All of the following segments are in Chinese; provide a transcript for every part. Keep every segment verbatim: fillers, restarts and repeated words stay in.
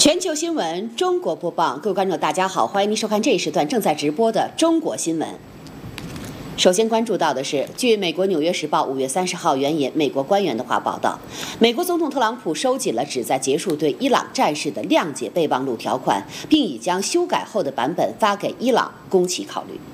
全球新闻，中国播报。各位观众，大家好，欢迎您收看这一时段正在直播的中国新闻。首先关注到的是，据美国《纽约时报》五月三十号援引美国官员的话报道，美国总统特朗普收紧了旨在结束对伊朗战事的谅解备忘录条款，并已将修改后的版本发给伊朗供其考虑。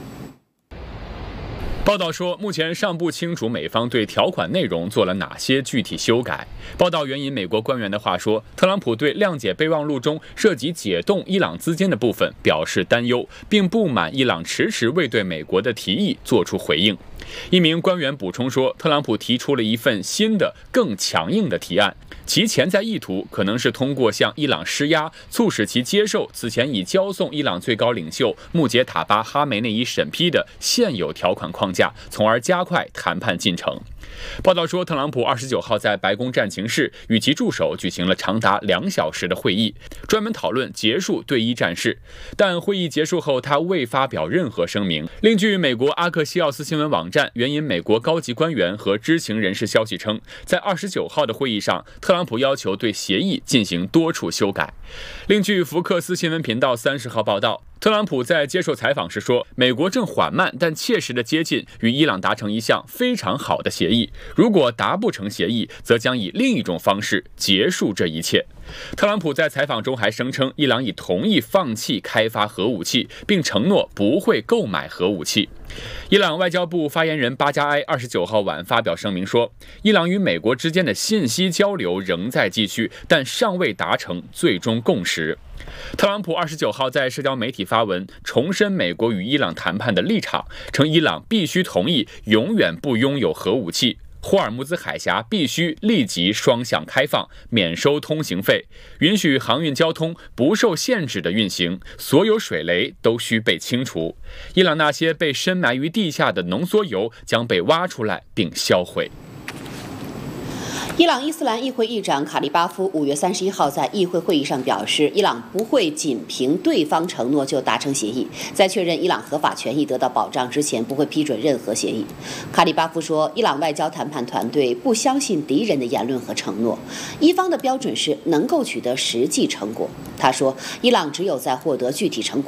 报道说，目前尚不清楚美方对条款内容做了哪些具体修改。报道援引美国官员的话说，特朗普对谅解备忘录中涉及解冻伊朗资金的部分表示担忧，并不满伊朗迟迟未对美国的提议做出回应。一名官员补充说，特朗普提出了一份新的、更强硬的提案，其潜在意图可能是通过向伊朗施压，促使其接受此前已交送伊朗最高领袖穆杰塔巴·哈梅内伊审批的现有条款框架，从而加快谈判进程。报道说，特朗普二十九号在白宫战情室与其助手举行了长达两小时的会议，专门讨论结束对伊战事。但会议结束后，他未发表任何声明。另据美国阿克西奥斯新闻网站援引美国高级官员和知情人士消息称，在二十九号的会议上，特朗普要求对协议进行多处修改。另据福克斯新闻频道三十号报道，特朗普在接受采访时说，美国正缓慢但切实地接近与伊朗达成一项非常好的协议，如果达不成协议，则将以另一种方式结束这一切。特朗普在采访中还声称，伊朗已同意放弃开发核武器，并承诺不会购买核武器。伊朗外交部发言人巴加埃二十九号晚发表声明说，伊朗与美国之间的信息交流仍在继续，但尚未达成最终共识。特朗普二十九号在社交媒体发文，重申美国与伊朗谈判的立场，称伊朗必须同意永远不拥有核武器，霍尔木兹海峡必须立即双向开放，免收通行费，允许航运交通不受限制的运行，所有水雷都需被清除。伊朗那些被深埋于地下的浓缩铀将被挖出来并销毁。 伊朗伊斯兰议会议长卡利巴夫五月三十一号在议会会议上表示，伊朗不会仅凭对方承诺就达成协议，在确认伊朗合法权益得到保障之前，不会批准任何协议。卡利巴夫说，伊朗外交谈判团队不相信敌人的言论和承诺，伊方的标准是能够取得实际成果。他说，伊朗只有在获得具体成果